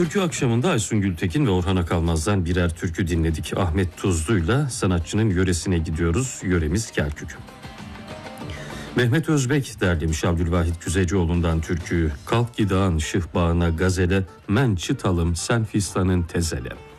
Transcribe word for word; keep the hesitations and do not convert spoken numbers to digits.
Türkü akşamında Aysun Gültekin ve Orhan Akalmaz'dan birer türkü dinledik. Ahmet Tuzlu'yla sanatçının yöresine gidiyoruz. Yöremiz Kerkük. Mehmet Özbek derlemiş Abdülvahit Küzecioğlu'ndan türküyü. Kalk gidağın şıhbağına gazele, men çıtalım sen fistanın tezele.